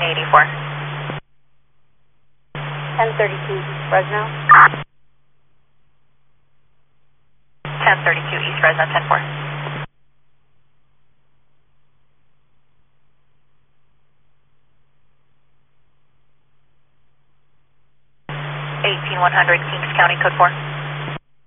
1084. 1032 Fresno. 1032 East Fresno 104. 18100 Kings County, code 4.